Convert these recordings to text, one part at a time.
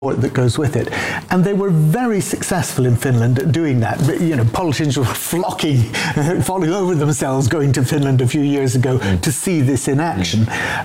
that goes with it. And they were very successful in Finland at doing that. Politicians were falling over themselves going to Finland a few years ago to see this in action.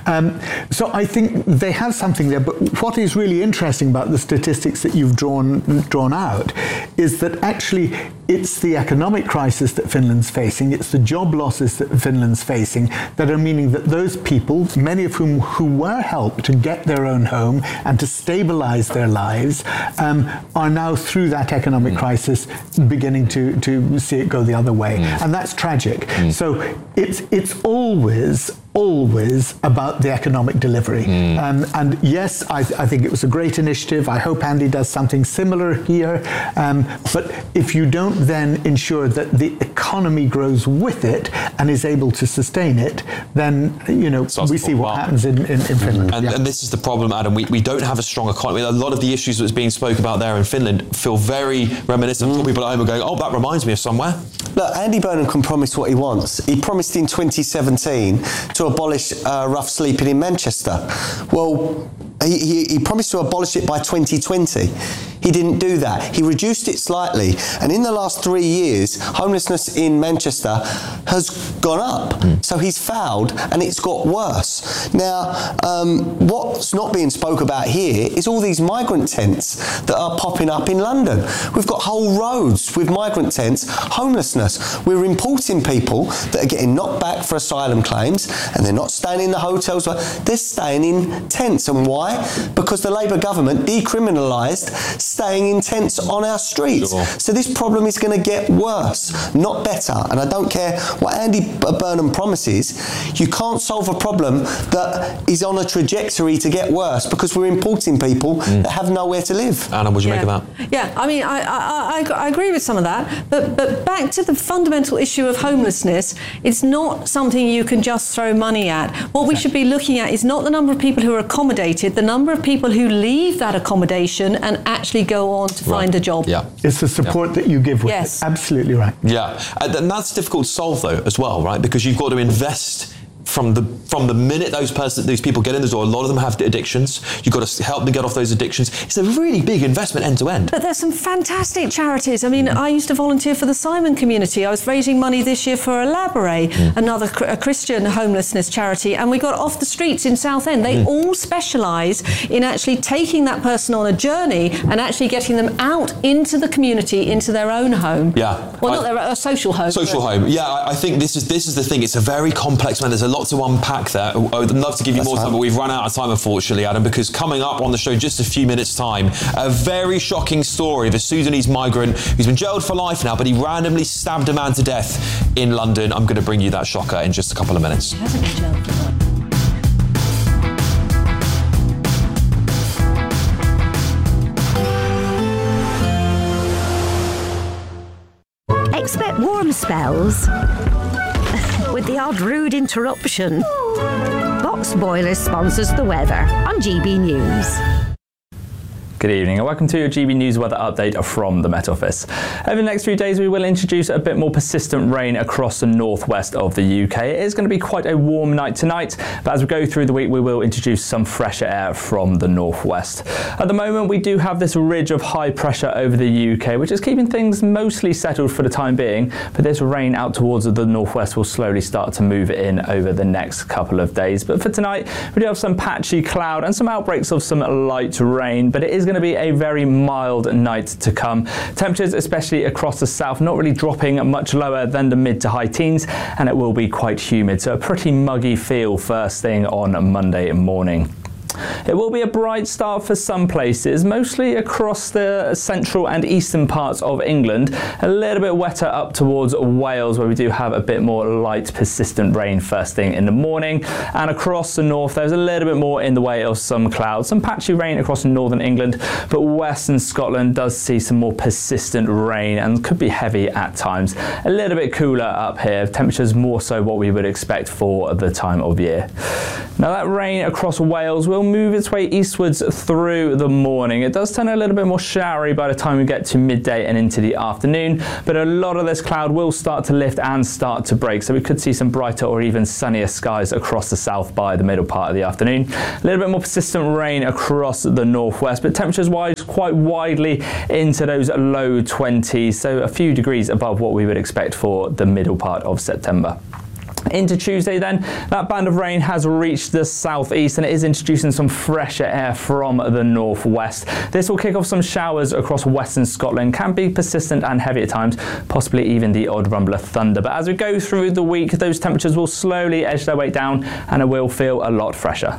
So I think they have something there. But what is really interesting about the statistics that you've drawn out is that actually it's the economic crisis that Finland's facing, it's the job losses that Finland's facing that are meaning that those people, many of whom who were helped to get their own home and to stabilize their lives, are now through that economic crisis beginning to see it go the other way. And that's tragic. So it's always about the economic delivery. And yes, I think it was a great initiative. I hope Andy does something similar here. But if you don't then ensure that the economy grows with it and is able to sustain it, then we see what happens in Finland. And this is the problem, Adam. We don't have a strong economy. A lot of the issues that's being spoke about there in Finland feel very reminiscent. People at home are going, oh, that reminds me of somewhere. Look, Andy Burnham can promise what he wants. He promised in 2017 to abolish rough sleeping in Manchester. Well, he promised to abolish it by 2020. He didn't do that. He reduced it slightly. And in the last 3 years, homelessness in Manchester has gone up. So he's fouled and it's got worse. Now, what's not being spoke about here is all these migrant tents that are popping up in London. We've got whole roads with migrant tents, homelessness. We're importing people that are getting knocked back for asylum claims and they're not staying in the hotels. They're staying in tents. And why? Because the Labour government decriminalised staying in tents on our streets. Sure. So this problem is going to get worse, not better. And I don't care what Andy Burnham promises, you can't solve a problem that is on a trajectory to get worse because we're importing people that have nowhere to live. Anna, what do you make of that? Yeah, I mean, I agree with some of that, but back to the fundamental issue of homelessness, it's not something you can just throw money at. What we should be looking at is not the number of people who are accommodated, the number of people who leave that accommodation and actually go on to find a job. Yeah. It's the support that you give with it. Absolutely right. Yeah, and that's difficult to solve though as well, right? Because you've got to invest from the minute those people get in the door. A lot of them have addictions. You've got to help them get off those addictions. It's a really big investment end to end. But there's some fantastic charities. I mean, I used to volunteer for the Simon Community. I was raising money this year for Elaborate, another Christian homelessness charity, and we got off the streets in Southend. They all specialise in actually taking that person on a journey and actually getting them out into the community, into their own home. Yeah. Well, a social home. Social home. Yeah, I think this is the thing. It's a very complex man. There's a lot to unpack there. I would love to give you more time, but we've run out of time, unfortunately, Adam, because coming up on the show just a few minutes' time, a very shocking story of a Sudanese migrant who's been jailed for life now, but he randomly stabbed a man to death in London. I'm going to bring you that shocker in just a couple of minutes. He hasn't been jailed for life. Expect warm spells with the odd rude interruption. Box Boilers sponsors the weather on GB News. Good evening and welcome to your GB News weather update from the Met Office. Over the next few days we will introduce a bit more persistent rain across the northwest of the UK. It is going to be quite a warm night tonight, but as we go through the week we will introduce some fresher air from the northwest. At the moment we do have this ridge of high pressure over the UK, which is keeping things mostly settled for the time being, but this rain out towards the northwest will slowly start to move in over the next couple of days. But for tonight we do have some patchy cloud and some outbreaks of some light rain, but it is going to be a very mild night to come. Temperatures, especially across the south, not really dropping much lower than the mid to high teens, and it will be quite humid, so a pretty muggy feel first thing on Monday morning. It will be a bright start for some places, mostly across the central and eastern parts of England. A little bit wetter up towards Wales, where we do have a bit more light, persistent rain first thing in the morning. And across the north, there's a little bit more in the way of some clouds. Some patchy rain across northern England, but western Scotland does see some more persistent rain and could be heavy at times. A little bit cooler up here. Temperatures more so what we would expect for the time of year. Now that rain across Wales will move its way eastwards through the morning. It does turn a little bit more showery by the time we get to midday and into the afternoon, but a lot of this cloud will start to lift and start to break, so we could see some brighter or even sunnier skies across the south by the middle part of the afternoon. A little bit more persistent rain across the northwest, but temperatures wise quite widely into those low 20s, so a few degrees above what we would expect for the middle part of September. Into Tuesday then, that band of rain has reached the southeast and it is introducing some fresher air from the northwest. This will kick off some showers across western Scotland, can be persistent and heavy at times, possibly even the odd rumble of thunder. But as we go through the week, those temperatures will slowly edge their way down and it will feel a lot fresher.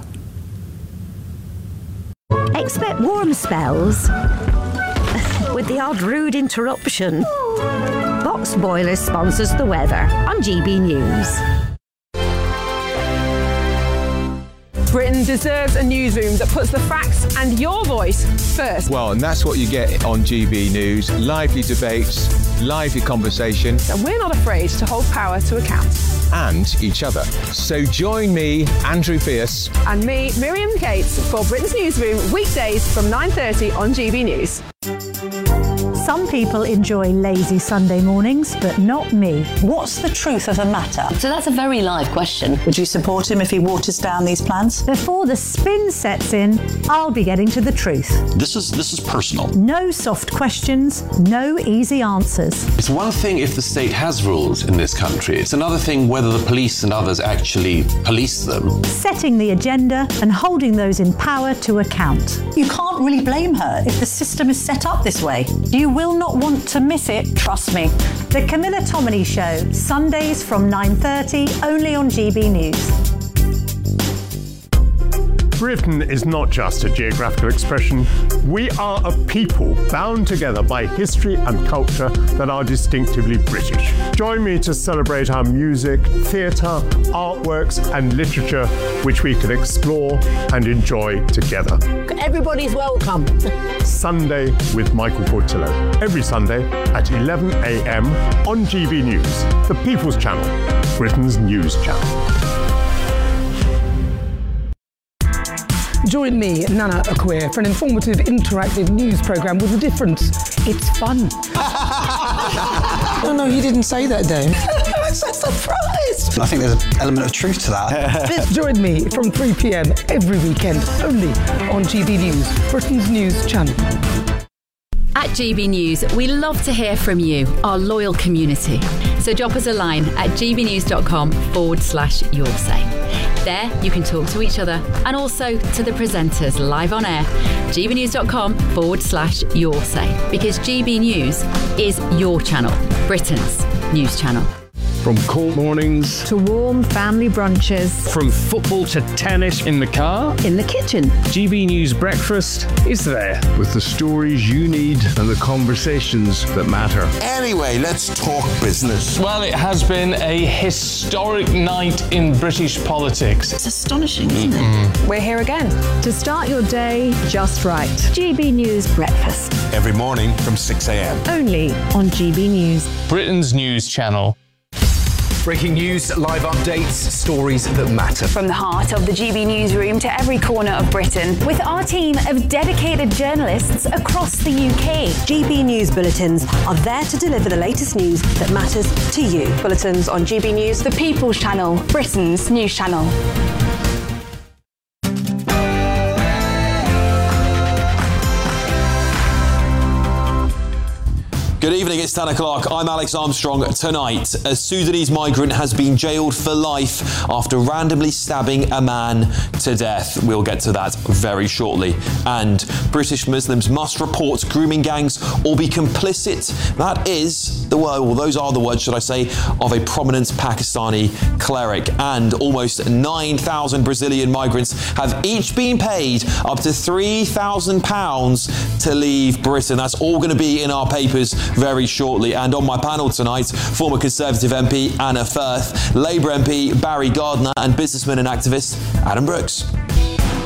Expect warm spells with the odd rude interruption. Box Boilers sponsors the weather on GB News. Britain deserves a newsroom that puts the facts and your voice first. Well, and that's what you get on GB News. Lively debates, lively conversation. And we're not afraid to hold power to account. And each other. So join me, Andrew Pierce. And me, Miriam Cates, for Britain's Newsroom, weekdays from 9:30 on GB News. Some people enjoy lazy Sunday mornings, but not me. What's the truth of the matter? So that's a very live question. Would you support him if he waters down these plans? Before the spin sets in, I'll be getting to the truth. This is personal. No soft questions, no easy answers. It's one thing if the state has rules in this country. It's another thing whether the police and others actually police them. Setting the agenda and holding those in power to account. You can't really blame her if the system is set up this way. You will not want to miss it, trust me. The Camilla Tominey Show, Sundays from 9:30, only on GB News. Britain is not just a geographical expression. We are a people bound together by history and culture that are distinctively British. Join me to celebrate our music, theatre, artworks and literature, which we can explore and enjoy together. Everybody's welcome. Sunday with Michael Portillo. Every Sunday at 11 a.m. on GB News, the People's Channel, Britain's news channel. Join me, Nana Akweer, for an informative, interactive news programme with a difference. It's fun. Oh no, he didn't say that, Dave. I'm so surprised. I think there's an element of truth to that. Join me from 3 p.m. every weekend, only on GB News, Britain's news channel. At GB News, we love to hear from you, our loyal community. So drop us a line at gbnews.com/yoursay. There, you can talk to each other and also to the presenters live on air. gbnews.com/yoursay. Because GB News is your channel, Britain's news channel. From cold mornings to warm family brunches, from football to tennis in the car, in the kitchen, GB News Breakfast is there with the stories you need and the conversations that matter. Anyway, let's talk business. Well, it has been a historic night in British politics. It's astonishing, isn't it? We're here again to start your day just right. GB News Breakfast. Every morning from 6 a.m. Only on GB News. Britain's news channel. Breaking news, live updates, stories that matter. From the heart of the GB Newsroom to every corner of Britain. With our team of dedicated journalists across the UK. GB News Bulletins are there to deliver the latest news that matters to you. Bulletins on GB News, the People's Channel, Britain's news channel. Good evening, it's 10 o'clock. I'm Alex Armstrong. Tonight, a Sudanese migrant has been jailed for life after randomly stabbing a man to death. We'll get to that very shortly. And British Muslims must report grooming gangs or be complicit. That is the word, well, those are the words, should I say, of a prominent Pakistani cleric. And almost 9,000 Brazilian migrants have each been paid up to £3,000 to leave Britain. That's all going to be in our papers very shortly. And on my panel tonight, former Conservative MP Anna Firth, Labour MP Barry Gardiner, and businessman and activist Adam Brooks.